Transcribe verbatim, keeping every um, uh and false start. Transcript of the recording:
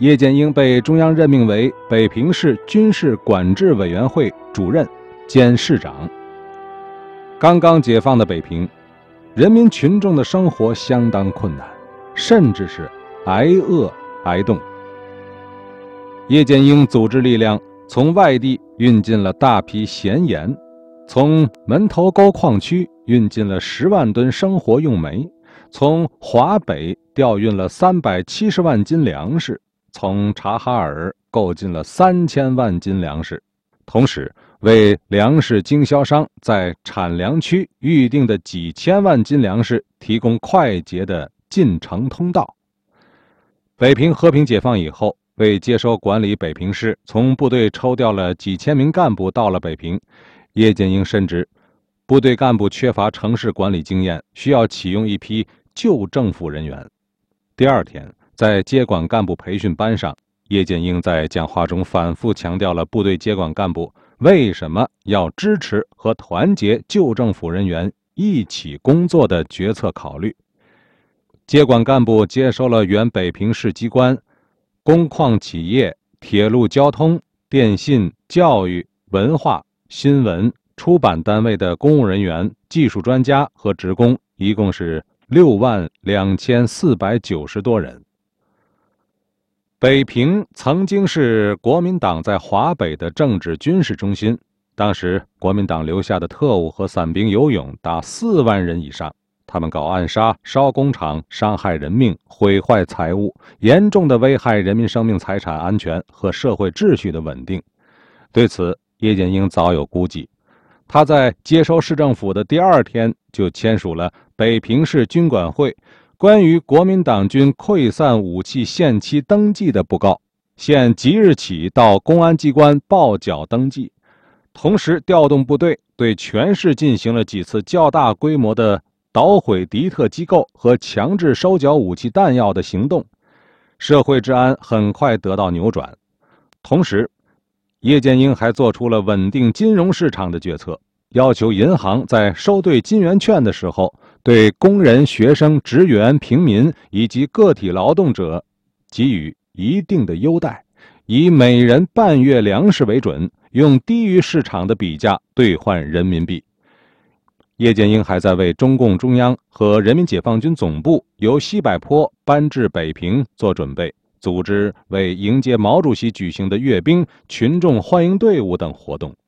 叶剑英被中央任命为北平市军事管制委员会主任兼市长。刚刚解放的北平，人民群众的生活相当困难，甚至是挨饿挨冻。叶剑英组织力量从外地运进了大批咸盐，从门头沟矿区运进了十万吨生活用煤，从华北调运了三百七十万斤粮食，从察哈尔购进了三千万斤粮食，同时为粮食经销商在产粮区预定的几千万斤粮食提供快捷的进城通道。北平和平解放以后，为接收管理北平市，从部队抽调了几千名干部到了北平。叶剑英深知部队干部缺乏城市管理经验，需要启用一批旧政府人员。第二天，在接管干部培训班上，叶剑英在讲话中反复强调了部队接管干部为什么要支持和团结旧政府人员一起工作的决策考虑。接管干部接收了原北平市机关、工矿企业、铁路交通、电信、教育、文化、新闻、出版单位的公务人员、技术专家和职工，一共是六万两千四百九十多人。北平曾经是国民党在华北的政治军事中心，当时国民党留下的特务和散兵游勇达四万人以上，他们搞暗杀、烧工厂、伤害人命、毁坏财物，严重的危害人民生命财产安全和社会秩序的稳定。对此，叶剑英早有估计，他在接收市政府的第二天就签署了北平市军管会关于国民党军溃散武器限期登记的布告，现即日起到公安机关报缴登记，同时调动部队对全市进行了几次较大规模的捣毁敌特机构和强制收缴武器弹药的行动，社会治安很快得到扭转。同时，叶剑英还做出了稳定金融市场的决策，要求银行在收兑金圆券的时候，对工人、学生、职员、平民以及个体劳动者给予一定的优待，以每人半月粮食为准，用低于市场的比价兑换人民币。叶剑英还在为中共中央和人民解放军总部由西柏坡搬至北平做准备，组织为迎接毛主席举行的阅兵、群众欢迎队伍等活动。